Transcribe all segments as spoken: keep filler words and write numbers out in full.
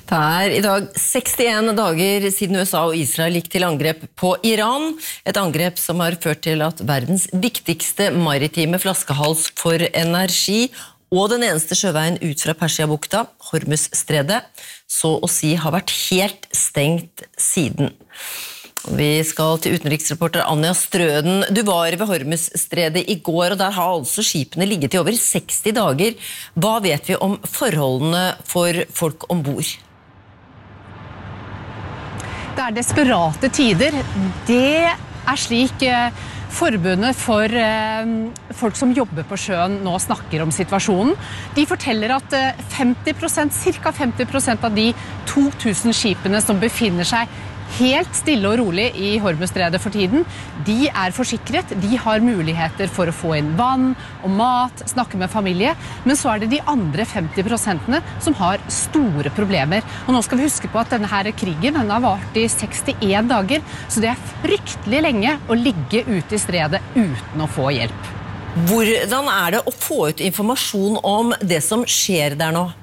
Det er I dag sekstien dager siden U S A og Israel gikk til angrep på Iran, et angrep som har ført til at verdens viktigste maritime flaskehals for energi og den eneste sjøveien ut fra Persiabukta, Hormuzstredet, så å si har vært helt stengt siden. Vi skal til utenriksreporter Anja Strøden. Du var ved Hormuzstredet I går, og der har altså skipene ligget I over seksti dager. Hva vet vi om forholdene for folk ombord? Det er desperate tider. Det er slik eh, forbundet for eh, folk som jobber på sjøen nå snakker om situasjonen. De forteller at eh, femti prosent, cirka femti prosent av de to tusen skipene som befinner seg helt stille og rolig I Hormuzstredet for tiden, de er forsikret, de har muligheter for å få inn vann og mat, snakke med familie, men så er det de andre femti prosentene som har store problemer. Og nå skal vi huske på at denne her krigen, den har vart I sekstien dager, så det er fryktelig lenge å ligge ute I stredet uten å få hjelp. Hvordan er det å få ut informasjon om det som skjer der nå?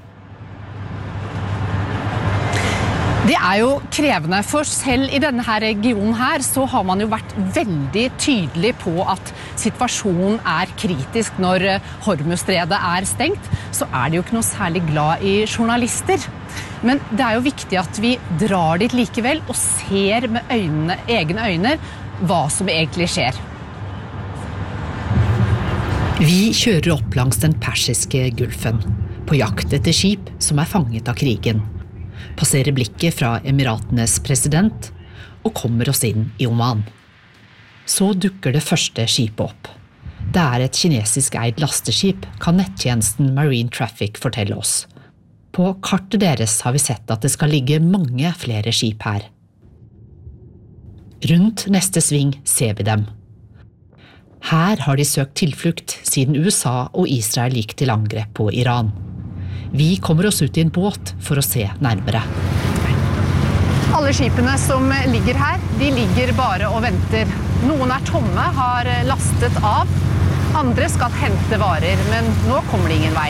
Det er jo krevende, for selv I denne her regionen her så har man jo vært veldig tydelig på at situasjonen er kritisk når Hormuzstredet er stengt, så er det jo ikke noe særlig glad I journalister. Men det er jo viktig at vi drar dit likevel og ser med øynene, egne øyne hva som egentlig skjer. Vi kjører opp langs den persiske gulfen, på jakt etter skip som er fanget av krigen. Passerer blikket fra Emiratenes president og kommer oss inn I Oman. Så dukker det første skipet opp. Det er et kinesisk eid lasteskip, kan nettjenesten Marine Traffic fortelle oss. På kartet deres har vi sett at det skal ligge mange flere skip her. Rundt neste sving ser vi dem. Her har de søkt tilflukt siden U S A og Israel gikk til angrep på Iran. Vi kommer oss ut I en båt for å se nærmere. Alle skipene som ligger her, de ligger bare og venter. Noen er tomme, har lastet av. Andre skal hente varer, men nå kommer det ingen vei.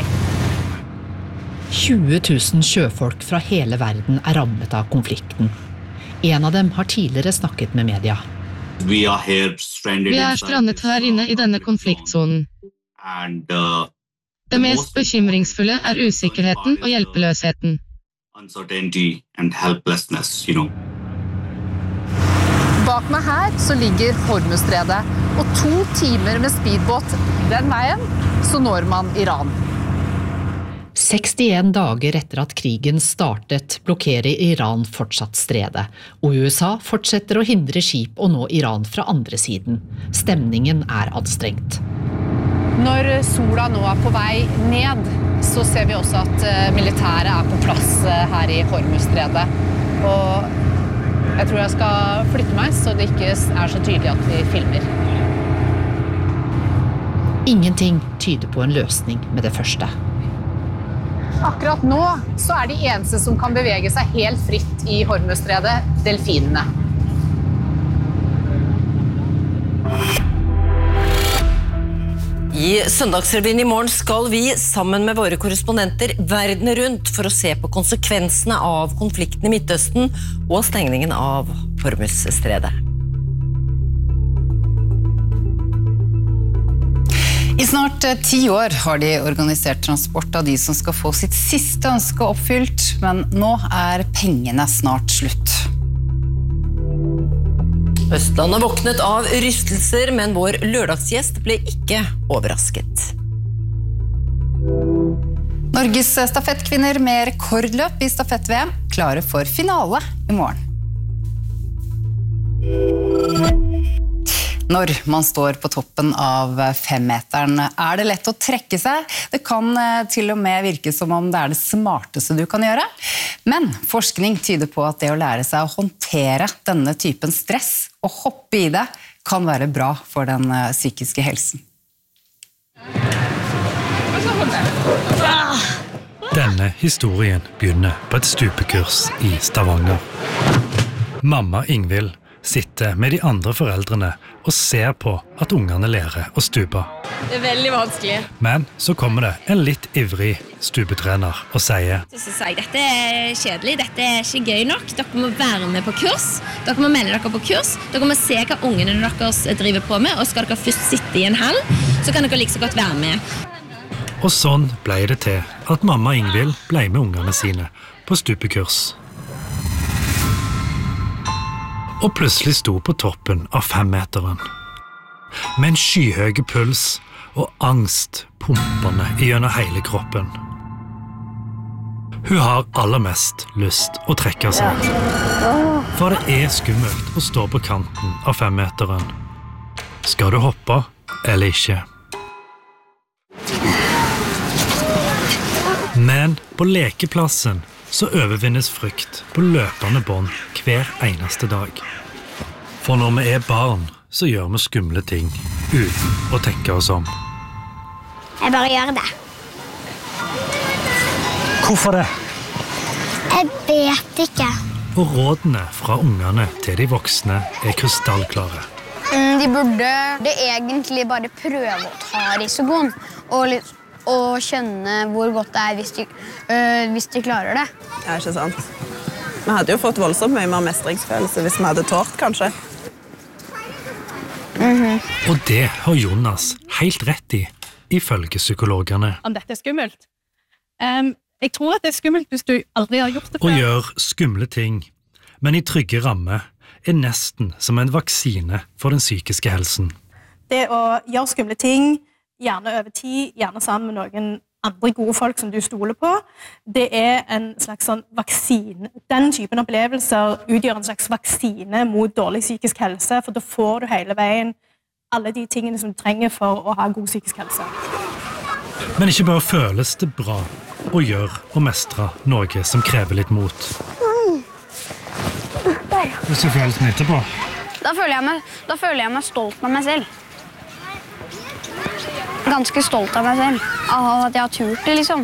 tjue tusen sjøfolk fra hele verden er rammet av konflikten. En av dem har tidligere snakket med media. Vi er strandet her inne I denne konfliktzonen. And uh, Det mest bekymringsfulle er usikkerheten og hjelpeløsheten. Uncertainty and helplessness, you know. Bak meg her så ligger Hormuzstredet, og to timer med speedbåt den veien, så når man Iran. sekstien dager etter at krigen startet, blokkerer Iran fortsatt stredet, og U S A fortsetter å hindre skip å nå Iran fra andre siden. Stemningen er anstrengt. Når sola nå er på vei ned, så ser vi også at militæret er på plass her I Hormuzstredet. Og jeg tror jeg skal flytte meg, så det ikke er så tydelig at vi filmer. Ingenting tyder på en løsning med det første. Akkurat nå så er de eneste som kan bevege seg helt fritt I Hormuzstredet, delfinene. I Søndagsrevyen I morgen skal vi sammen med våre korrespondenter verden rundt for å se på konsekvensene av konflikten I Midtøsten og stengningen av Hormuzstredet. I snart ti år har de organisert transport av de som skal få sitt siste ønske oppfylt, men nå er pengene snart slutt. Østlandet våknet av rystelser, men vår lørdagsgjest ble ikke overrasket. Norges stafettkvinner med rekordløp I stafett-VM klare for finale I morgen. Når man står på toppen av femmeteren, er det lett å trekke seg. Det kan til og med virke som om det er det smarteste du kan gjøre. Men forskning tyder på at det å lære seg å håndtere denne typen stress og hoppe I det kan være bra for den psykiske helsen. Denne historien begynner på et stupekurs I Stavanger. Mamma Ingvild sitter med de andre foreldrene og ser på at ungene lærer å stupe. Det er veldig vanskelig. Men så kommer det en litt ivrig stupetrener og sier Så sier jeg, dette er kjedelig, dette er ikke gøy nok. Dere må være med på kurs. Dere må melde dere på kurs. Dere må se hva ungene deres driver på med, og skal dere først sitte i en hall, så kan dere like så godt være med. Og sånn ble det til at mamma Ingvild ble med ungene sine på stupekurs. Og plutselig sto på toppen av femmeteren. Med en skyhøy puls og angst pumpende gjennom hele kroppen. Hun har aller mest lyst å trekke seg. For det er skummelt å stå på kanten av femmeteren. Skal du hoppe eller ikke? Men på lekeplassen så overvinnes frykt på løpende bånd hver eneste dag. For når vi er barn, så gjør vi skumle ting uten å tenke oss om. Jeg bare gjør det. Hvorfor det? Jeg vet ikke. Og rådene fra ungene til de voksne er krystallklare. Mm, de burde det egentlig bare prøve å ta risikoen og litt og skjønne hvor godt det er hvis de, øh, hvis de klarer det. Det er ikke sant. Vi hadde jo fått voldsomt mye mer mestringsfølelse hvis vi hadde tårt, kanskje. Mm-hmm. Og det har Jonas helt rett i, ifølge psykologene. Om dette er skummelt? Um, jeg tror at det er skummelt hvis du aldri har gjort det før. Å gjøre skumle ting, men i trygge rammer, er nesten som en vaksine for den psykiske helsen. Det å gjøre skumle ting, gjerne over tid, gjerne sammen med noen andre gode folk som du stoler på, det er en slags sånn vaksine. Den typen opplevelser utgjør en slags vaksine mot dårlig psykisk helse, for da får du hele veien alle de tingene som du trenger for å ha god psykisk helse. Men ikke bare føles det bra å gjøre og mestre noe som krever litt mot. Hvordan føles det etterpå? Da føler jeg meg, da føler jeg meg stolt av meg selv. Ganske stolt av meg selv, av at jeg har turt det, liksom.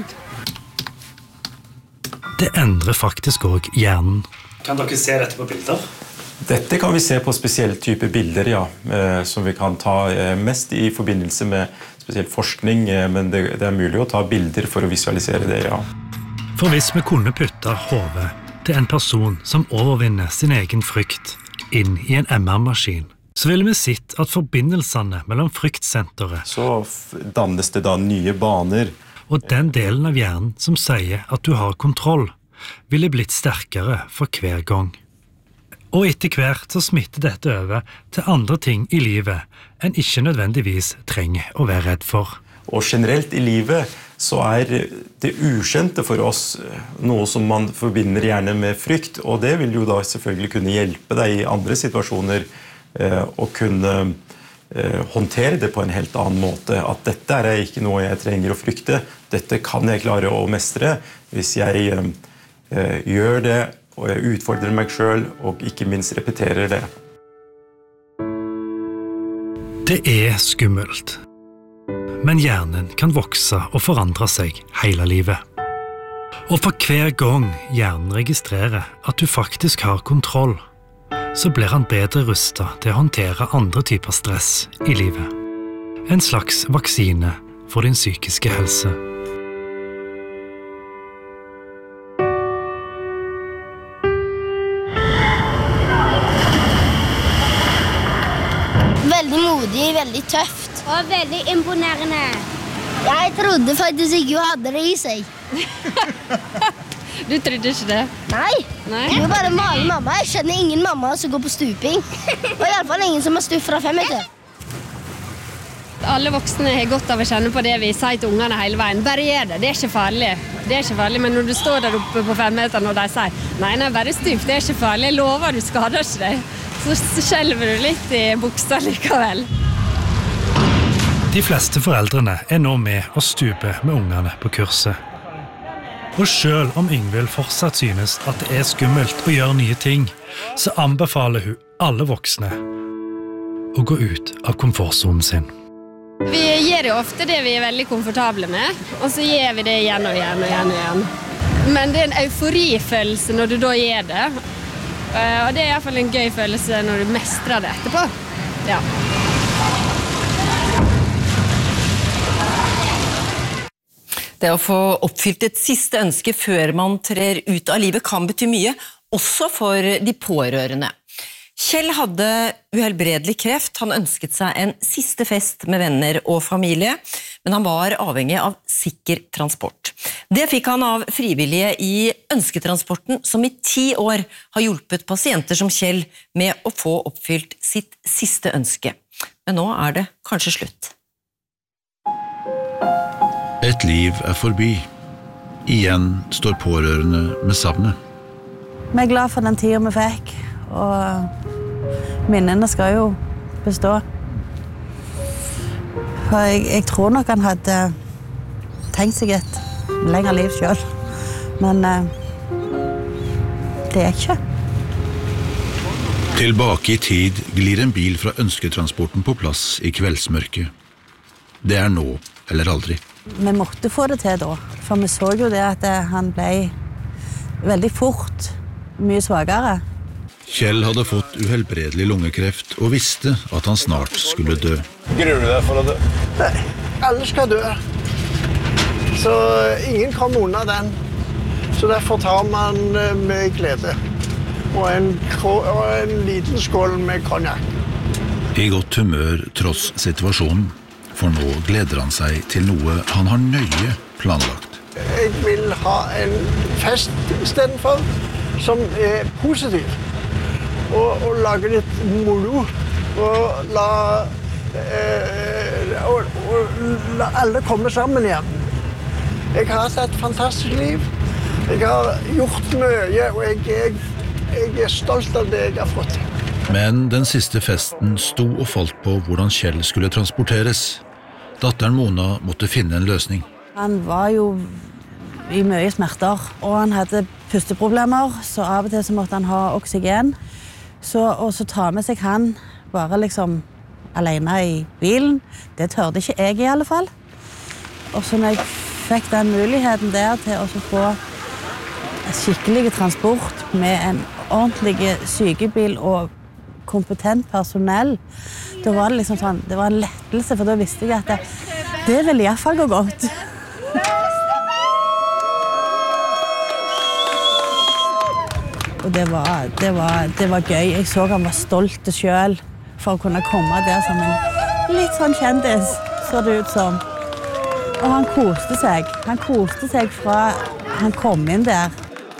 Det endrer faktisk også hjernen. Kan dere se dette på bilder? Dette kan vi se på spesielle typer bilder, ja, som vi kan ta mest i forbindelse med spesielt forskning, men det, det er mulig å ta bilder for å visualisere det, ja. For hvis vi kunne putte hodet til en person som overvinner sin egen frykt inn i en M R-maskin, så ville vi sett at forbindelsene mellom fryktsenteret så dannes det da nye baner. Og den delen av hjernen som sier at du har kontroll, ville blitt sterkere for hver gang. Og etter hvert så smitter dette over til andre ting i livet enn ikke nødvendigvis trenger å være redd for. Og generelt i livet så er det ukjente for oss noe som man forbinder gjerne med frykt, og det vil jo da selvfølgelig kunne hjelpe deg i andre situasjoner å kunne håndtere det på en helt annen måte. At dette er ikke noe jeg trenger å frykte. Dette kan jeg klare å mestre hvis jeg gjør det, og jeg utfordrer meg selv, og ikke minst repeterer det. Det er skummelt. Men hjernen kan vokse og forandre seg hele livet. Og for hver gang hjernen registrerer at du faktisk har kontroll, så blir han bedre rustet til å håndtere andre typer stress i livet. En slags vaksine for din psykiske helse. Veldig modig, veldig tøft. Og veldig imponerende. Jeg trodde faktisk ikke hun hadde det i seg. Du trodde ikke det? Nei. Nei. Jeg er bare en vanlig mamma. Jeg kjenner ingen mamma som går på stuping. Og i alle fall ingen som har stupt fra fem meter. Alle voksne har godt av å kjenne på det vi sier til ungene hele veien. Bare gjør det, det er ikke farlig. Det er ikke farlig, men når du står der oppe på fem meter og de sier nei, nei, bare stup, det er ikke farlig, jeg lover du skader ikke deg. Så skjelver du litt i buksa likevel. De fleste foreldrene er nå med å stupe med ungene på kurset. Og selv om Ingvild fortsatt synes at det er skummelt å gjøre nye ting, så anbefaler hun alle voksne å gå ut av komfortzonen sin. Vi gjør jo ofte det vi er veldig komfortable med, og så gjør vi det igjen og igjen og igjen og igjen. Men det er en euforifølelse når du da gjør det. Uh, og det er I hvert fall en gøy følelse når du mestrer det etterpå. Ja. Det å få oppfylt et siste ønske før man trer ut av livet kan bety mye, også for de pårørende. Kjell hadde uhelbredelig kreft, han ønsket seg en siste fest med venner og familie, men han var avhengig av sikker transport. Det fikk han av frivillige I ønsketransporten, som I ti år har hjulpet pasienter som Kjell med å få oppfylt sitt siste ønske. Men nå er det kanskje slutt. Et liv er forbi. Igjen står pårørende med savnet. Vi er glad for den tiden vi fikk, og minnene skal jo bestå. For jeg, jeg tror nok han hadde tenkt seg et lengre liv selv, men uh, det er ikke. Tilbake I tid glir en bil fra ønsketransporten på plass I kveldsmørket. Det er nå eller aldri. Vi måtte få det til da, for vi så jo det at han ble veldig fort, mye svagere. Kjell hadde fått uhelbredelig lungekreft og visste at han snart skulle dø. Gruer du deg for å dø? Nei, alle skal dø. Så ingen kommer unna den. Så derfor tar man med glede. Og en, og en liten skål med konjakk. I godt humør tross situasjonen. For nå gleder han seg til noe han har nøye planlagt. Jeg vil ha en fest I stedet for, som er positiv. Og, og lage litt moro. Og la, eh, og, og la alle komme sammen igjen. Jeg har hatt et fantastisk liv. Jeg har gjort mye, og jeg, jeg, jeg er stolt av det jeg har fått. Men den siste festen sto og falt på hvordan Kjell skulle transporteres. Datteren Mona måtte finne en løsning. Han var jo I mye smerter, og han hadde pusteproblemer, så av og til så måtte han ha oksygen. Så, og så ta med seg han bare liksom alene I bilen. Det tørde ikke jeg I alle fall. Og så når jeg fikk den muligheten der til å få skikkelig transport med en ordentlig sykebil og kompetent personell, da var det liksom sånn, det var en lettelse, for da visste jeg at det, det ville I hvert fall gå godt. Og det var, det var, det var gøy. Jeg så han var stolt selv for å kunne komme der som en litt sånn kjendis, så det ut som. Og han koste seg. Han koste seg fra han kom inn der.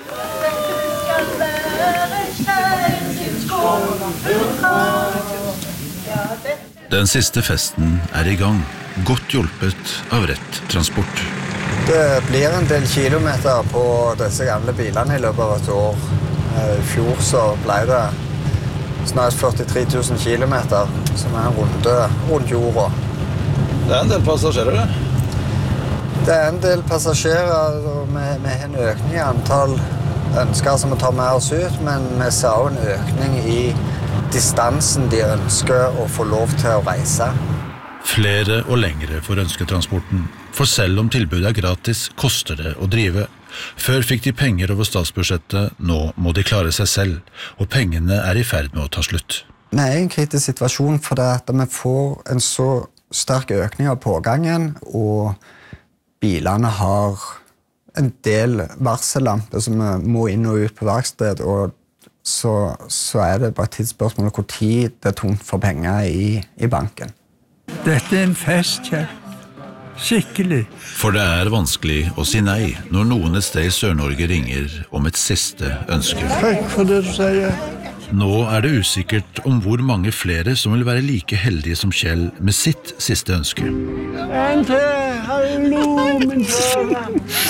Den siste festen er I gang, godt hjulpet av rett transport. Det blir en del kilometer på disse gamle bilene I løpet av et år. I fjor så ble det snart førtitre tusen kilometer, som er en runde rundt jorda. Det er en del passasjerer, det? Det er en del passasjerer, og vi, vi har en økning I antall ønsker som å ta med oss ut, men vi ser også en økning I distansen de ønsker å få lov til å reise. Flere og lengre for ønsketransporten, for selv om tilbudet er gratis, koster det å drive. Før fikk de penger over statsbudsjettet, nå må de klare seg selv, og pengene er I ferd med å ta slutt. Vi er I en kritisk situasjon fordi at vi får en så sterk økning av pågangen, og bilene har en del varsellamper som må inn og ut på verksted, og så, så er det bare et tidsspørsmål hvor tid det er tungt for penger I, I banken. Dette er en fest, Kjell. Skikkelig. For det er vanskelig å si nei når noen et sted I Sør-Norge ringer om et siste ønske. Takk for det du sier. Nå er det usikkert om hvor mange flere som vil være like heldige som Kjell med sitt siste ønske. En til! Hallo, min sønne!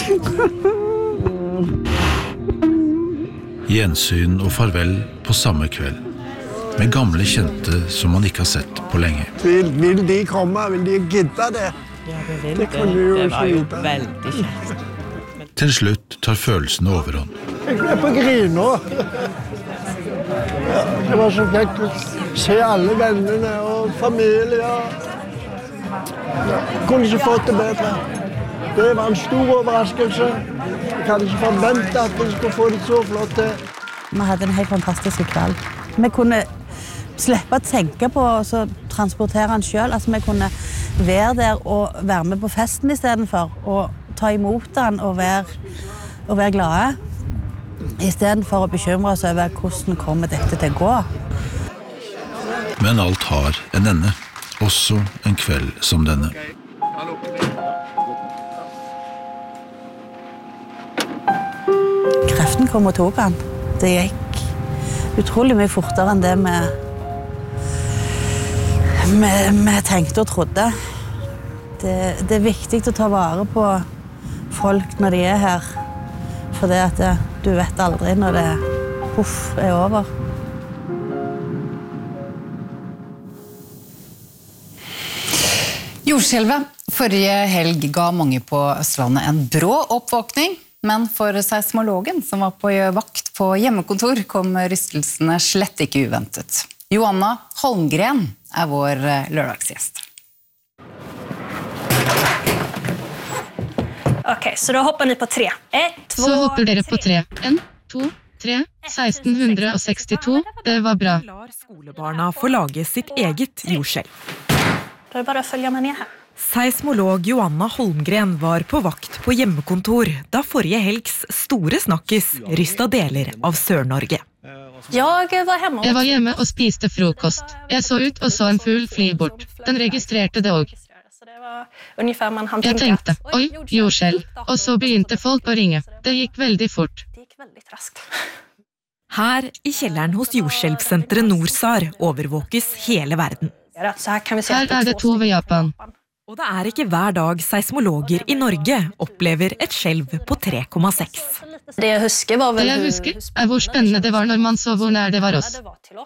Gjensyn og farvel på samme kveld, med gamle kjente som man ikke har sett på lenge. Vil, vil de komme? Vil de gidde det? Ja, det vil det. Det, det var jo veldig kjent. Til slutt tar følelsene overhånd. Jeg er på grin nå. Ja, det var så kjekt å se alle vennene og familie. Ja, jeg kunne ikke fått det bedre. Det var en stor overraskelse. Jeg hadde ikke forventet at jeg skulle få det så flott til. vi hadde en helt fantastisk kveld. Vi kunne slippe å tenke på å transportere han selv. Altså, vi kunne være der og være med på festen I stedet for, og ta imot han og være, og være glade. I stedet for å bekymre oss over hvordan kommer dette til å gå. Men alt har en ende, også en kveld som denne. Kreften kom og tok han. Det gikk utrolig mye fortere enn det vi, vi, vi tenkte og trodde. Det, det er viktig å ta vare på folk når de er her, for det at det, du vet aldri når det puff, er over. Jordskjelvet forrige helg ga mange på Østlandet en brå oppvåkning, men for seismologen som var på vakt på hjemmekontor kom rystelsene slett ikke uventet. Joanna Holmgren er vår lørdagsgjest. Ok, så da hopper ni på tre. Ett, två, så hopper dere på tre. En, to, tre, seksten sekstito. Det var bra. Lar skolebarna få lage sitt eget jordskjelv. Da er det bare å følge med ned her. Seismolog Joanna Holmgren var på vakt på hjemmekontor da forrige helgs store snakkes rystet deler av Sør-Norge. Jeg var hjemme. Jeg var hjemme og spiste frokost. Jeg så ut og så en fugl fly bort. Den registrerte det også. Jeg tenkte, oi, jordskjelv. Og så begynte folk å ringe. Det gikk veldig fort. Her I kjelleren hos jordskjelvsenteret Norsar overvåkes hele verden. Her er det to ved Japan. Og det er ikke hver dag seismologer I Norge opplever et skjelv på tre komma seks. Det jeg husker var vel... Det jeg husker er hvor spennende det var når man så hvor nær det var oss.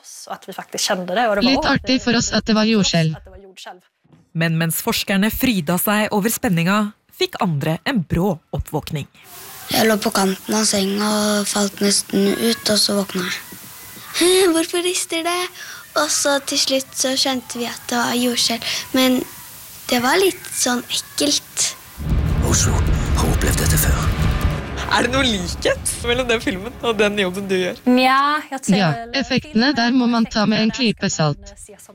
Litt artig for oss at det var jordskjelv. Men mens forskerne fryda seg over spenninga, fikk andre en brå oppvåkning. Jeg lå på kanten av senga og falt nesten ut, og så våkna jeg. Hvorfor rister det? Og så til slutt så skjønte vi at det var jordskjelv, men det var litt sånn ekkelt. Oslo har opplevd dette før. Er det noe likhet mellom den filmen og den jobben du gjør? Ja, jeg tror ja, effektene der må man ta med en klype salt.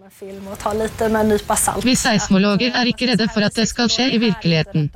Vi seismologer er ikke redde for at det skal skje I virkeligheten.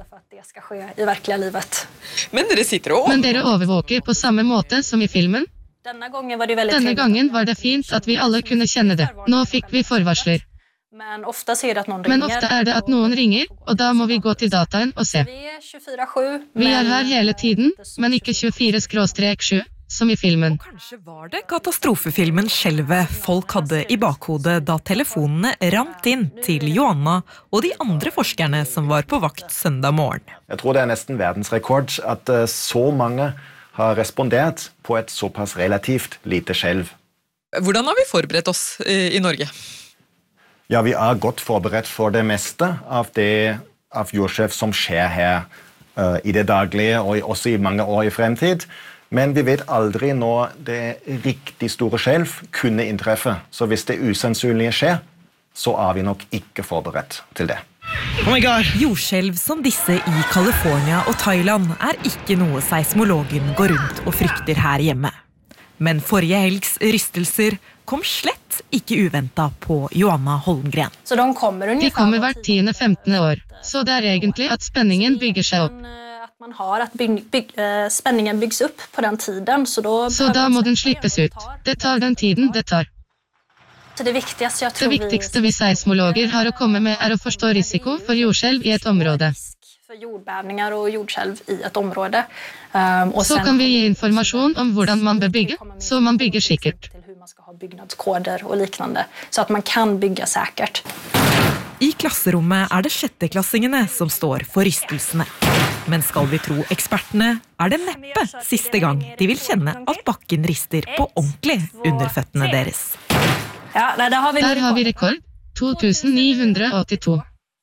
Men dere sitter og... Men dere overvåker på samme måte som I filmen? Denne gangen var det veldig Denne gangen var det fint at vi alle kunne kjenne det. Nå fikk vi forvarsler. Men ofte er det at noen ringer. Men ofte er det at noen ringer, og da må vi gå til dataen og se. Vi er her hele tiden, men ikke tjuefire sju, som I filmen. Kanskje var det katastrofefilmen Skjelvet folk hadde I bakhodet da telefonene rant inn til Joanna og de andre forskerne som var på vakt søndag morgen. Jeg tror det er nesten verdensrekord at så mange har respondert på et såpass relativt lite skjelv. Hvordan har vi forberedt oss I Norge? Ja, vi er godt forberedt for det meste av det av jordskjelv som skjer her uh, I det daglige og også I mange år I fremtid. Men vi vet aldri når det riktig store skjelv kunne inntreffe. Så hvis det usannsynlige skjer, så er vi nok ikke forberedt til det. Oh my God. Jordskjelv som disse I California og Thailand er ikke noe seismologen går rundt og frykter her hjemme. Men forrige helgs rystelser kom slett ikke uventet på Joanna Holmgren. Så de kommer, de kommer hvert tiende femtende år, så det er egentlig at spenningen bygger seg opp. At man har at bygg, bygg, uh, spenningen byggs opp på den tiden, så, da så da må den slippes ut. Det tar den tiden det tar. Så det viktigste, jeg tror det viktigste vi seismologer har å komme med er å forstå risiko for jordskjelv I et område. For jordbævninger og jordskjelv I et område. Um, og så kan vi gi informasjon om hvordan man bør bygge, så man bygger sikkert. Man skal ha byggnadskoder og liknande, så at man kan bygge sikkert. I klasserommet er det sjetteklassingene som står for rystelsene. Men skal vi tro ekspertene, er det neppe siste gang de vil kjenne at bakken rister på ordentlig under føttene deres. Ja, der, der har vi, der har vi rekord, to tusen ni hundre åttito.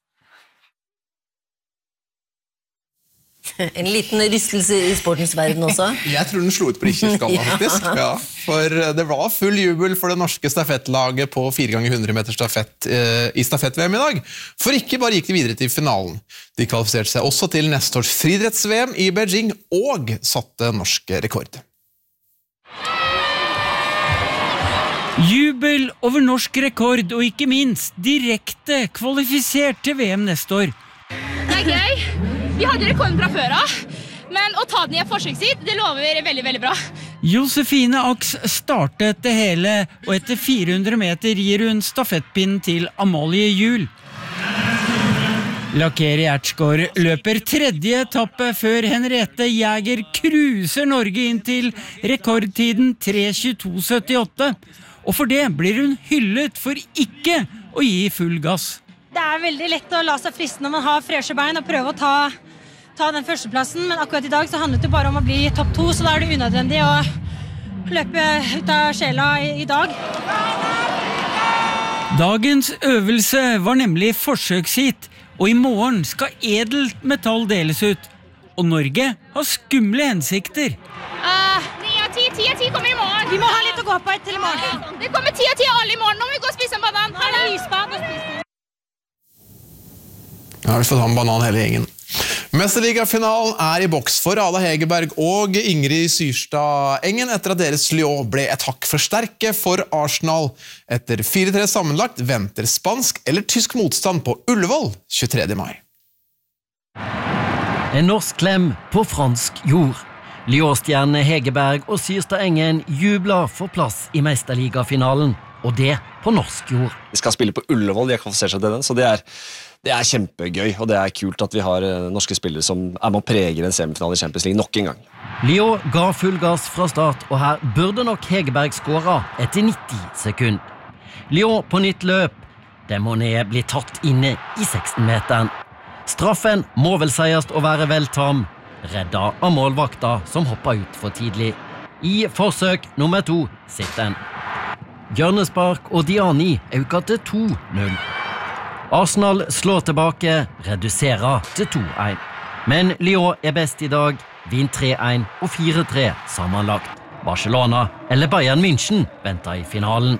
En liten rystelse I sportens verden også. Jeg tror den slo ut på riktig skala, faktisk. Ja, for det var full jubel for det norske stafettlaget på fire ganger hundre meter stafett eh, I stafett-VM I dag. For ikke bare gikk de videre til finalen. De kvalifiserte seg også til neste års friidretts-VM I Beijing og satte norske rekord. Jubel over norsk rekord, og ikke minst direkte kvalifisert til V M neste år. Det er gøy. Vi hadde rekorden fra før av, men å ta den i et forsøksid, det lover veldig, veldig bra. Josefine Aks startet det hele, og etter fire hundre meter gir hun stafettpinnen til Amalie Juhl. Lakeri Ertsgaard løper tredje etappe før Henriette Jæger cruiser Norge inn til rekordtiden tre tjueto syttiåtte. Og for det blir hun hyllet for ikke å gi full gass. Det er veldig lett å la seg friste når man har freshe bein og prøve å ta, ta den førsteplassen, men akkurat i dag så handlet det bare om å bli topp to, så da er det unødvendig å løpe ut av sjela i, i dag. Dagens øvelse var nemlig forsøksheat, og i morgen skal edelt metall deles ut. Og Norge har skumle hensikter. Uh, ni av ti, ti av ti kommer i morgen. Vi må ha litt å gå på til i morgen. Det kommer ti av ti alle i morgen. Nå må vi gå og spise en banan. Her er lysbad og spise. Ja, vi får ta en banan hele gjengen. Mesterligafinalen er i boks for Ada Hegerberg og Ingrid Syrstad Engen etter at deres Lyon ble et hakk for sterke for Arsenal. Etter fire tre sammenlagt venter spansk eller tysk motstand på Ullevål tjuetredje mai. En norsk klem på fransk jord. Lyon-stjernene Hegerberg og Syrstad Engen jubler for plass i mesterligafinalen, og det på norsk jord. De skal spille på Ullevål, de har kvalifisert seg til den, så det er, det er kjempegøy, og det er kult at vi har norske spillere som er med å prege en semifinale i Champions League nok en gang. Lyon ga full gass fra start, og her burde nok Hegerberg skåre etter nitti sekunder. Lyon på nytt løp. Demonet blir tatt inne i seksten-meteren. Straffen må vel sies å være vel tam, redda av målvakta som hoppa ut for tidlig. I forsøk nummer to sitter den. Hjørnespark og Diani øker til to null. Arsenal slår tilbake, reduserer til to én. Men Lyon er best i dag, vinn tre én og fire tre sammenlagt. Barcelona eller Bayern München venter i finalen.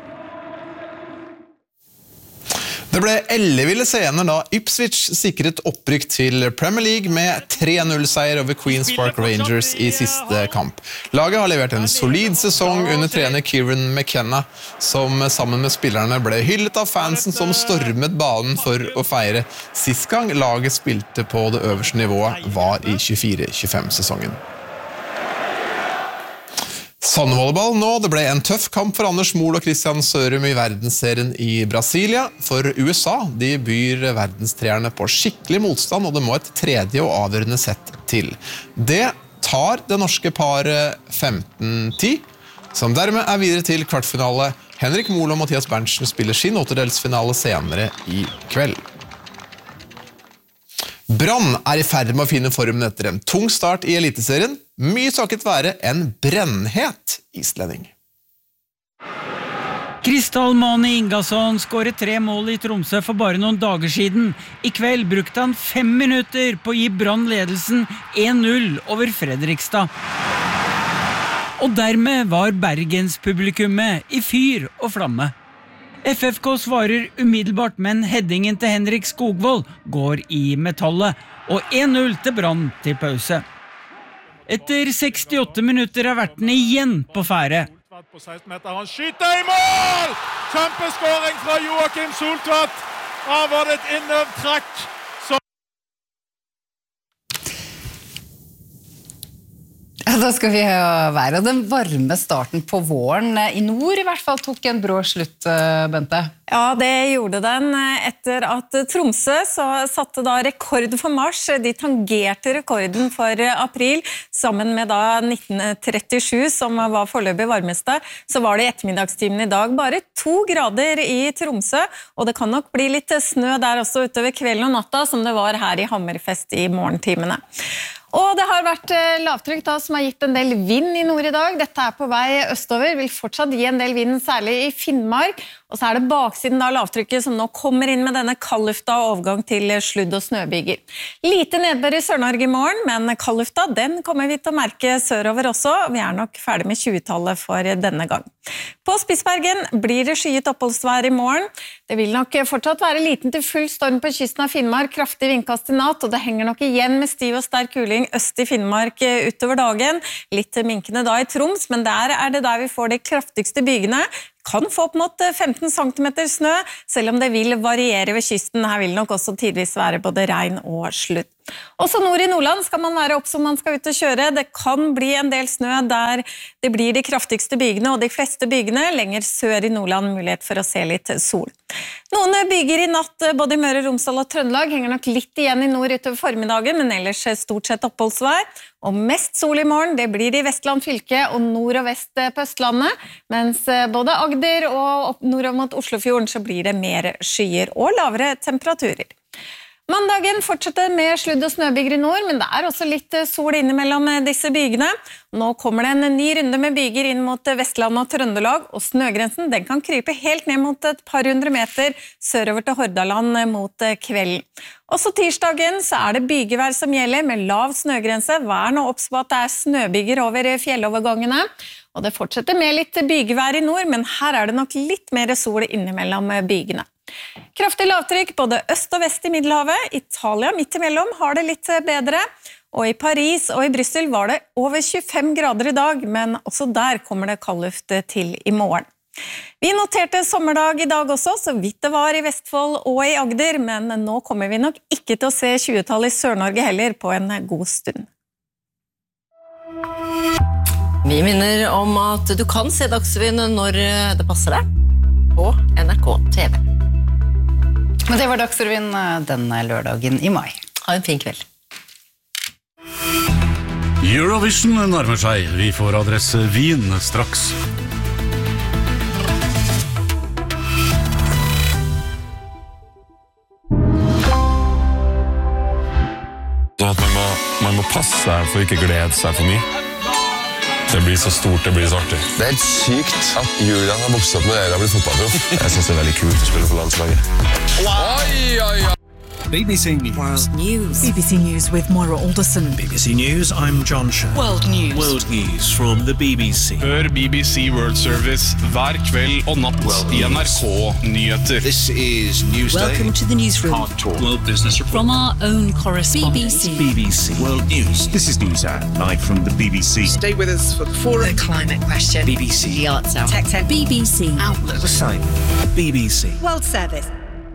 Det ble elleville scener da Ipswich sikret opprykk til Premier League med tre null-seier over Queen's Park Rangers i siste kamp. Laget har levert en solid sesong under trener Kieran McKenna, som sammen med spillerne ble hyllet av fansen som stormet banen for å feire. Sist gang laget spilte på det øverste nivået var i tjuefire tjuefem-sesongen. Sandvolleyball nå, det ble en tøff kamp for Anders Mol og Christian Sørum i verdensserien i Brasilia. For U S A, de byr verdenstreerne på skikkelig motstand, og det må et tredje og avgjørende sett til. Det tar det norske paret femten ti, som dermed er videre til kvartfinale. Henrik Mol og Mathias Berntsen spiller sin åttedelsfinale senere i kveld. Brann er i ferd med å finne formen etter en tung start i eliteserien, mye takket være en brennhet islending. Kristall Mani Ingasson skåret tre mål i Tromsø for bare noen dager siden. I kveld brukte han fem minutter på å gi Brann ledelsen én null over Fredrikstad. Og dermed var Bergenspublikummet i fyr og flamme. F F K svarer umiddelbart, men headingen til Henrik Skogvold går i metallet, og én null til Brann til pause. Etter sekstiåtte minutter er vertene igjen på fære. På seksten meter, han skyter i mål! Kjempeskåring fra Joakim Soltvedt! Her var det et innøvd-trekk. Ja, da skal vi være. Den varme starten på våren i nord i hvert fall tok en brå slutt, Bente. Ja, det gjorde den etter at Tromsø så satte da rekord for mars. De tangerte rekorden for april, sammen med da nitten trettisju, som var foreløpig varmeste. Så var det i ettermiddagstimen i dag bare to grader i Tromsø, og det kan nok bli litt snø der også utover kvelden og natta, som det var her i Hammerfest i morgentimene. Og det har vært lavtrykk da, som har gitt en del vind i nord i dag. Dette er på vei østover, vil fortsatt gi en del vind, særlig i Finnmark. Og så er det baksiden av lavtrykket som nå kommer inn med denne kaldlufta og overgang til sludd- og snøbyger. Lite nedbør i Sør-Norge i morgen, men kaldlufta den kommer vi til å merke sørover også. Vi er nok ferdig med tjue-tallet for denne gang. På Spitsbergen blir det skyet oppholdsvær i morgen. Det vil nok fortsatt være liten til full storm på kysten av Finnmark, kraftig vindkast i natt, og det henger nok igjen med stiv og sterk kuling øst i Finnmark utover dagen. Litt minkende da i Troms, men der er det der vi får de kraftigste bygene. kan få opp mot femten centimeter snø, selv om det vil variere ved kysten. Her vil nok også tidvis være både regn og sludd. Også nord i Nordland skal man være opp som man skal ut og kjøre. Det kan bli en del snø der det blir de kraftigste bygene, og de fleste bygene lenger sør i Nordland mulighet for å se litt sol. Noen byger i natt, både i Møre, Romsdal og Trøndelag, henger nok litt igjen i nord utover formiddagen, men ellers stort sett oppholdsvær. Og mest sol i morgen, det blir det i Vestland fylke og nord og vest på Østlandet, mens både Agder og nord mot Oslofjorden så blir det mer skyer og lavere temperaturer. Mandagen fortsetter med sludd og snøbyger i nord, men det er også litt sol innimellom disse bygene. Nå kommer det en ny runde med byger inn mot Vestland og Trøndelag, og snøgrensen den kan krype helt ned mot et par hundre meter sørover til Hordaland mot kvelden. Også tirsdagen så er det bygevær som gjelder med lav snøgrense. Vær nå obs på at det er snøbyger over fjellovergangene, og det fortsetter med litt bygevær i nord, men her er det nok litt mer sol innimellom bygene. Kraftig lavtrykk både øst og vest i Middelhavet. Italia midt imellom har det litt bedre. Og i Paris og i Bryssel var det over tjuefem grader i dag, men også der kommer det kaldluft til i morgen. Vi noterte sommerdag i dag også, så vidt det var i Vestfold og i Agder, men nå kommer vi nok ikke til å se tjuetall i Sør-Norge heller på en god stund. Vi minner om at du kan se Dagsrevyen når det passer deg på N R K T V. Men det var Dagsrevyen denne lørdagen i mai. Ha en fin kveld. Eurovision nærmer seg. Vi får adresse Wien straks. Så at man må, man må passe seg for ikke glede seg for mye. Det blir så stort, det blir så artig. Det er helt sykt at Julian har vokst opp med dere og blitt fotballproff. Jeg synes det er veldig kult å spille for landslaget. Oi, oi, oi! B B C News. World News. B B C News with Moira Alderson. B B C News, I'm John Sher. World News. World News from the B B C. Hør B B C World Service hver kveld og natt i N R K-nyheter. This is Newsday. Welcome to the newsroom. Hard Talk. World Business Report. From our own correspondent. B B C. B B C World News. This is Newsday, live from the B B C. Stay with us for the forum. The climate question. B B C. The arts hour. Tech ten. B B C. Outlook. The same. B B C. World Service.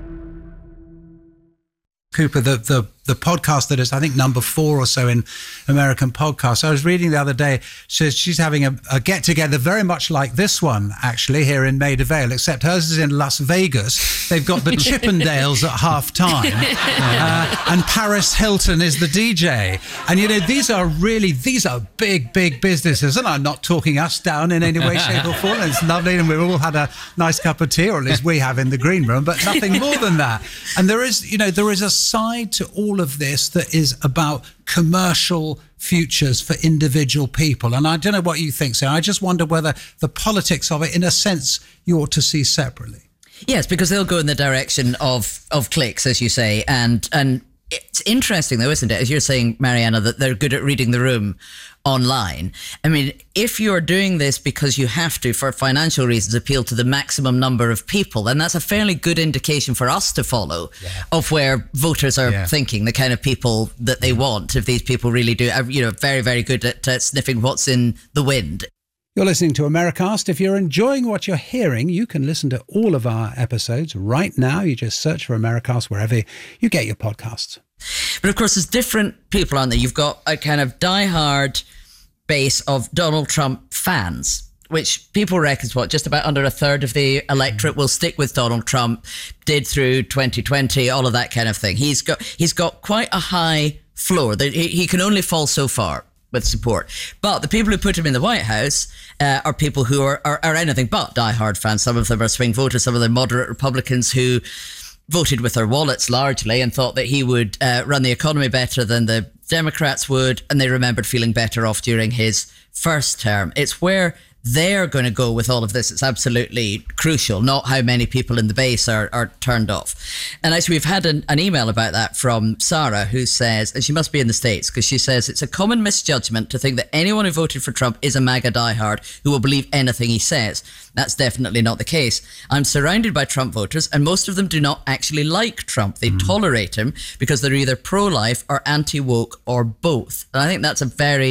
Cooper, the, the, the podcast that is, I think, number four or so in American podcasts. I was reading the other day, so she's having a, a get-together very much like this one, actually, here in Maida Vale, except hers is in Las Vegas. They've got the Chippendales at half-time, uh, and Paris Hilton is the D J. And, you know, these are really, these are big, big businesses, and I'm not talking us down in any way, shape or form. It's lovely, and we've all had a nice cup of tea, or at least we have in the green room, but nothing more than that. And there is, you know, there is a side to all of this that is about commercial futures for individual people. And I don't know what you think, so I just wonder whether the politics of it, in a sense, you ought to see separately. Yes, because they'll go in the direction of, of clicks, as you say, and and it's interesting, though, isn't it, as you're saying, Mariana, that they're good at reading the room online. I mean, if you're doing this because you have to, for financial reasons, appeal to the maximum number of people, then that's a fairly good indication for us to follow yeah. of where voters are yeah. thinking, the kind of people that they want, if these people really do, are, you know, very, very good at uh, sniffing what's in the wind. You're listening to Americast. If you're enjoying what you're hearing, you can listen to all of our episodes right now. You just search for Americast wherever you get your podcasts. But of course, there's different people, aren't there? You've got a kind of diehard base of Donald Trump fans, which people reckon is what, just about under a third of the electorate will stick with Donald Trump, did through twenty twenty, all of that kind of thing. He's got he's got quite a high floor. He, he can only fall so far with support. But the people who put him in the White House uh, are people who are, are, are anything but diehard fans. Some of them are swing voters, some of them moderate Republicans who voted with their wallets largely and thought that he would uh, run the economy better than the Democrats would, and they remembered feeling better off during his first term. It's where they're going to go with all of this. It's absolutely crucial, not how many people in the base are, are turned off. And actually, we've had an, an email about that from Sarah, who says, and she must be in the States, because she says, it's a common misjudgment to think that anyone who voted for Trump is a MAGA diehard who will believe anything he says. That's definitely not the case. I'm surrounded by Trump voters, and most of them do not actually like Trump. They mm. tolerate him because they're either pro-life or anti-woke or both. And I think that's a very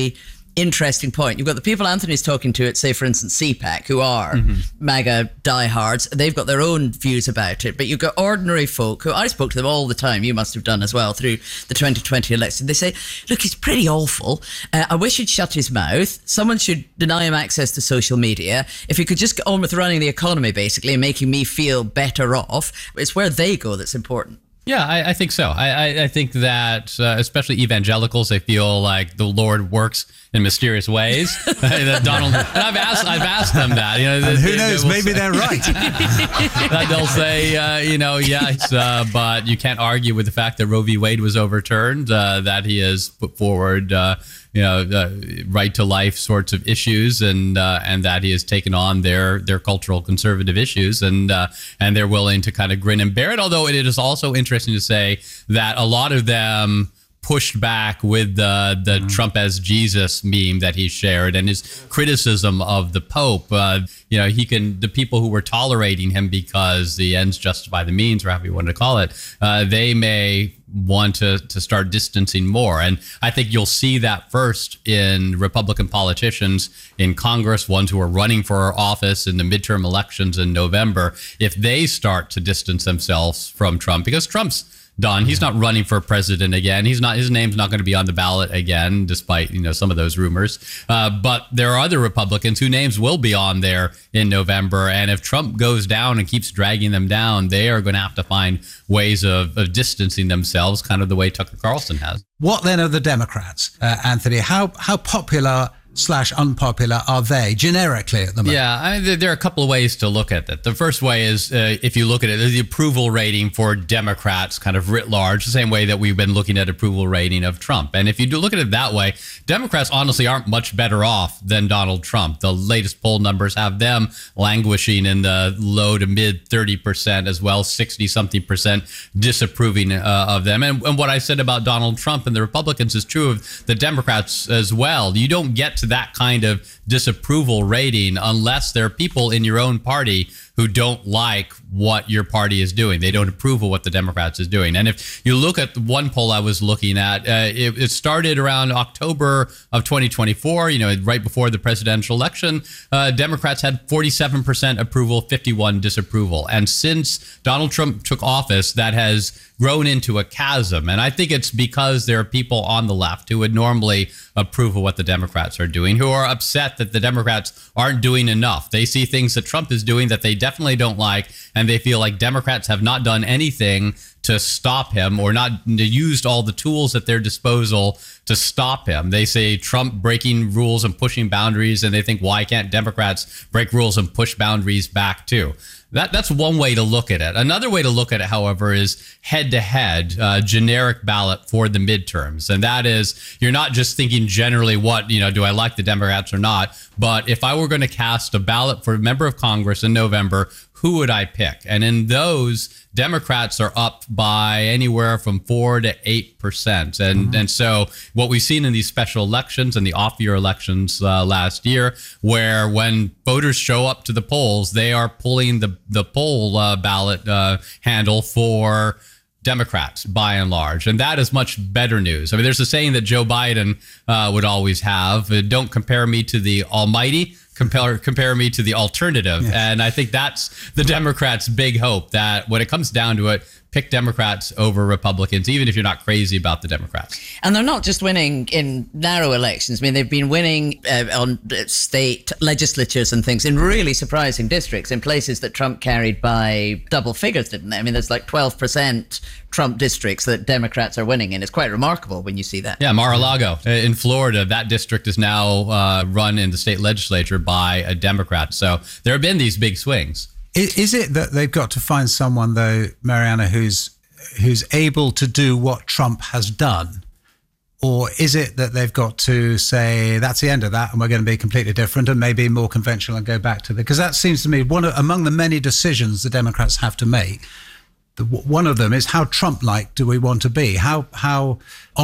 interesting point. You've got the people Anthony's talking to at, say, for instance, C PAC, who are mm-hmm. MAGA diehards. They've got their own views about it. But you've got ordinary folk who, I spoke to them all the time, you must have done as well, through the twenty twenty election. They say, look, he's pretty awful. Uh, I wish he'd shut his mouth. Someone should deny him access to social media. If he could just get on with running the economy, basically, and making me feel better off, it's where they go that's important. Yeah, I, I think so. I, I, I think that uh, especially evangelicals, they feel like the Lord works in mysterious ways. that Donald, and I've asked, I've asked them that. You know, and they, who they, knows? They maybe say, they're right. that they'll say, uh, you know, yes, uh, but you can't argue with the fact that Roe v. Wade was overturned. Uh, that he has put forward, uh, you know, uh, right to life sorts of issues, and uh, and that he has taken on their their cultural conservative issues, and uh, and they're willing to kind of grin and bear it. Although it is also interesting to say that a lot of them pushed back with the the mm. Trump as Jesus meme that he shared and his criticism of the Pope. Uh, you know, he can the people who were tolerating him because the ends justify the means, or however you want to call it. Uh, they may want to to start distancing more, and I think you'll see that first in Republican politicians in Congress, ones who are running for office in the midterm elections in November, if they start to distance themselves from Trump, because Trump's done. He's not running for president again. He's not. His name's not going to be on the ballot again, despite you know some of those rumors. Uh, but there are other Republicans whose names will be on there in November. And if Trump goes down and keeps dragging them down, they are going to have to find ways of, of distancing themselves, kind of the way Tucker Carlson has. What then are the Democrats, uh, Anthony? How how popular slash unpopular are they generically at the moment? Yeah, I mean, there are a couple of ways to look at that. The first way is uh, if you look at it, the approval rating for Democrats kind of writ large, the same way that we've been looking at approval rating of Trump. And if you do look at it that way, Democrats honestly aren't much better off than Donald Trump. The latest poll numbers have them languishing in the low to mid thirty percent as well, sixty something percent disapproving uh, of them. And, and what I said about Donald Trump and the Republicans is true of the Democrats as well. You don't get to that kind of disapproval rating unless there are people in your own party who don't like what your party is doing. They don't approve of what the Democrats is doing. And if you look at the one poll I was looking at, uh, it, it started around October of twenty twenty-four, you know, right before the presidential election. Uh, Democrats had forty-seven percent approval, fifty-one disapproval. And since Donald Trump took office, that has grown into a chasm. And I think it's because there are people on the left who would normally approve of what the Democrats are doing, who are upset that the Democrats aren't doing enough. They see things that Trump is doing that they definitely don't like, and they feel like Democrats have not done anything to stop him or not used all the tools at their disposal to stop him. They say Trump breaking rules and pushing boundaries, and they think, why can't Democrats break rules and push boundaries back too? That that's one way to look at it. Another way to look at it, however, is head-to-head, uh, generic ballot for the midterms. And that is, you're not just thinking generally what, you know, do I like the Democrats or not? But if I were going to cast a ballot for a member of Congress in November, who would I pick? And in those, Democrats are up by anywhere from four to eight percent. And mm-hmm. and so what we've seen in these special elections and the off-year elections uh, last year, where when voters show up to the polls, they are pulling the, the poll uh, ballot uh, handle for Democrats by and large. And that is much better news. I mean, there's a saying that Joe Biden uh, would always have, uh, don't compare me to the almighty, compare compare me to the alternative. Yes. And I think that's the Democrats' big hope, that when it comes down to it, pick Democrats over Republicans, even if you're not crazy about the Democrats. And they're not just winning in narrow elections. I mean, they've been winning uh, on state legislatures and things in really surprising districts, in places that Trump carried by double figures, didn't they? I mean, there's like twelve percent Trump districts that Democrats are winning in. It's quite remarkable when you see that. Yeah, Mar-a-Lago in Florida, that district is now uh, run in the state legislature by a Democrat. So there have been these big swings. Is it that they've got to find someone, though, Mariana, who's who's able to do what Trump has done? Or is it that they've got to say, that's the end of that, and we're going to be completely different and maybe more conventional and go back to the... Because that seems to me one of, among the many decisions the Democrats have to make. The, one of them is, how Trump-like do we want to be? How how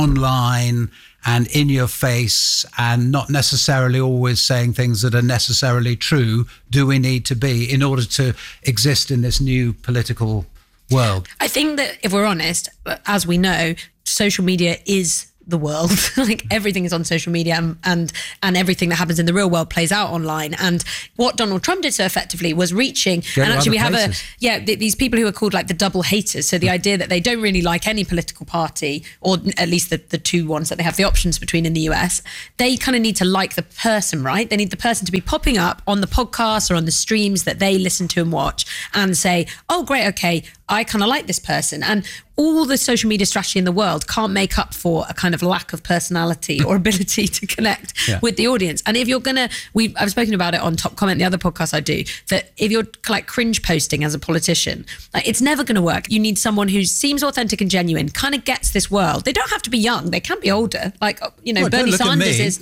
online and in your face and not necessarily always saying things that are necessarily true do we need to be in order to exist in this new political world? I think that if we're honest, as we know, social media is the world. Like everything is on social media, and, and and everything that happens in the real world plays out online. And what Donald Trump did so effectively was reaching, Go and actually we have places. a, yeah, th- these people who are called like the double haters. So the idea that they don't really like any political party, or at least the, the two ones that they have the options between in the U S, they kind of need to like the person, right? They need the person to be popping up on the podcasts or on the streams that they listen to and watch and say, oh, great, okay, I kind of like this person. And all the social media strategy in the world can't make up for a kind of lack of personality or ability to connect Yeah. with the audience. And if you're gonna, we I've spoken about it on Top Comment, the other podcast I do, that if you're like cringe posting as a politician, like, it's never gonna work. You need someone who seems authentic and genuine, kind of gets this world. They don't have to be young, they can be older. Like, you know, Well, don't Bernie look at Sanders me. is...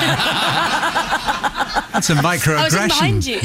That's a microaggression. I was in behind you.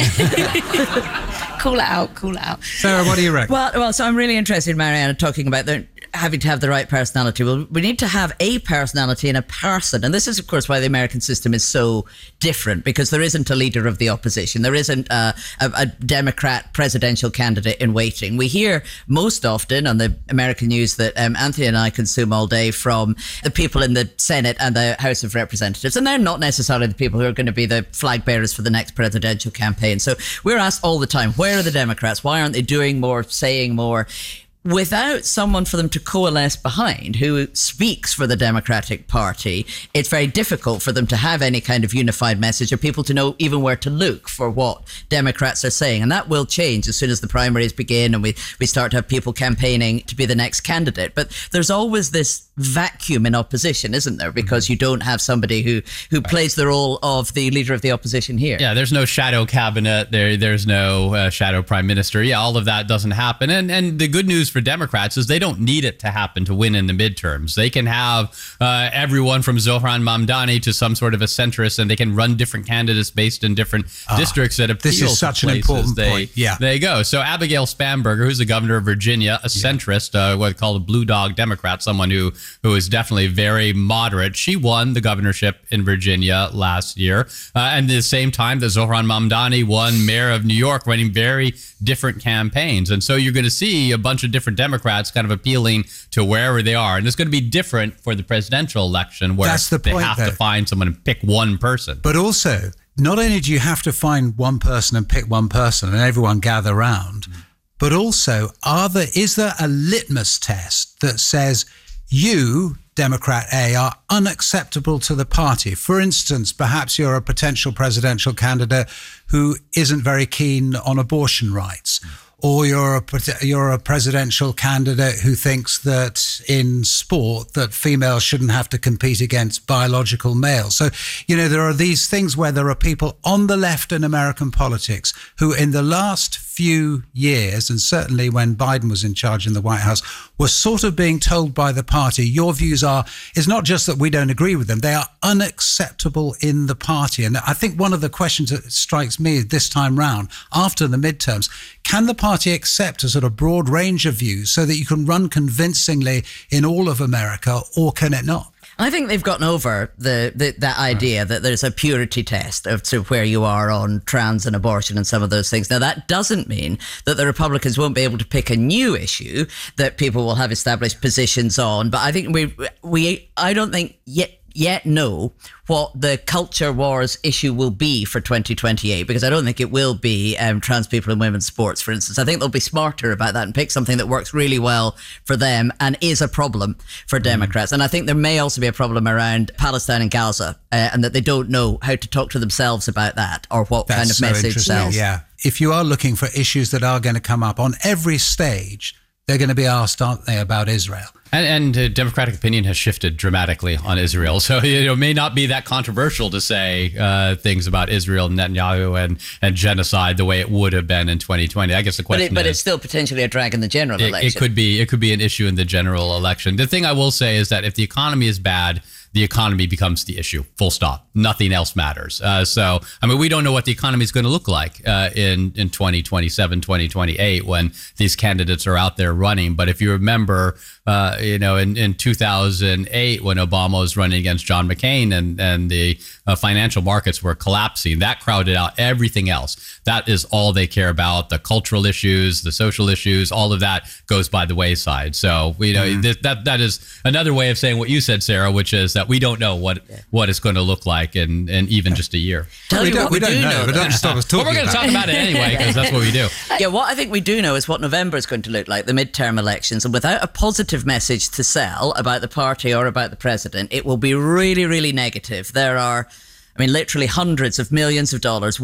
Call it out, call it out. Sarah, what do you reckon? Well, well, so I'm really interested in Mariana talking about the, having to have the right personality. Well, we need to have a personality and a person. And this is, of course, why the American system is so different, because there isn't a leader of the opposition. There isn't a, a, a Democrat presidential candidate in waiting. We hear most often on the American news that um, Anthony and I consume all day from the people in the Senate and the House of Representatives. And they're not necessarily the people who are going to be the flag bearers for the next presidential campaign. So we're asked all the time, where are the Democrats? Why aren't they doing more, saying more? Without someone for them to coalesce behind who speaks for the Democratic Party, it's very difficult for them to have any kind of unified message or people to know even where to look for what Democrats are saying. And that will change as soon as the primaries begin and we, we start to have people campaigning to be the next candidate. But there's always this vacuum in opposition, isn't there? Because you don't have somebody who, who plays the role of the leader of the opposition here. Yeah, there's no shadow cabinet. There, there's no uh, shadow prime minister. Yeah, all of that doesn't happen. And and the good news for Democrats is they don't need it to happen to win in the midterms. They can have uh, everyone from Zohran Mamdani to some sort of a centrist, and they can run different candidates based in different Ah, districts that appeal this is such to an places. important they, point. Yeah. There you go. So Abigail Spanberger, who's the governor of Virginia, a centrist, uh, what called a blue dog Democrat, someone who who is definitely very moderate. She won the governorship in Virginia last year. Uh, and at the same time that Zohran Mamdani won mayor of New York, running very different campaigns. And so you're going to see a bunch of different Democrats kind of appealing to wherever they are. And it's going to be different for the presidential election where That's the they point, have though. to find someone and pick one person. But also, not only do you have to find one person and pick one person and everyone gather round, but also, are there, is there a litmus test that says you, Democrat A, are unacceptable to the party? For instance, perhaps you're a potential presidential candidate who isn't very keen on abortion rights. Or you're a you're a presidential candidate who thinks that in sport that females shouldn't have to compete against biological males. So, you know, there are these things where there are people on the left in American politics who in the last few years, and certainly when Biden was in charge in the White House, were sort of being told by the party, your views are, it's not just that we don't agree with them, they are unacceptable in the party. And I think one of the questions that strikes me this time round, after the midterms, can the party accept a sort of broad range of views so that you can run convincingly in all of America, or can it not? I think they've gotten over the, the that idea that there's a purity test of to where you are on trans and abortion and some of those things. Now, that doesn't mean that the Republicans won't be able to pick a new issue that people will have established positions on. But I think we we I don't think yet yet know what the culture wars issue will be for twenty twenty-eight, because I don't think it will be um, trans people in women's sports, for instance. I think they'll be smarter about that and pick something that works really well for them and is a problem for Democrats. And I think there may also be a problem around Palestine and Gaza, uh, and that they don't know how to talk to themselves about that or what That's kind of so message interesting, sells. Yeah. If you are looking for issues that are going to come up on every stage, they're going to be asked, aren't they, about Israel? And, and uh, Democratic opinion has shifted dramatically on Israel. So you know, it may not be that controversial to say uh, things about Israel, Netanyahu, and, and genocide the way it would have been in twenty twenty. I guess the But, question it, but is, it's still potentially a drag in the general it, election. it could be it could be an issue in the general election. The thing I will say is that if the economy is bad, the economy becomes the issue, full stop. Nothing else matters. Uh, so, I mean, we don't know what the economy is going to look like uh, in, in twenty twenty-seven, twenty twenty-eight when these candidates are out there running. But if you remember uh, you know, in, in two thousand eight when Obama was running against John McCain and, and the uh, financial markets were collapsing. That crowded out everything else. That is all they care about. The cultural issues, the social issues, all of that goes by the wayside. So, you know, mm-hmm. th- that that is another way of saying what you said, Sarah, which is that we don't know what, what it's going to look like in, in even just a year. Tell we you don't, what we we don't do know, know, but though. don't stop us talking Well, we're going to about talk about it anyway, because that's what we do. Yeah, what I think we do know is what November is going to look like, the midterm elections. And without a positive message to sell about the party or about the president, it will be really, really negative. There are, I mean, literally hundreds of millions of dollars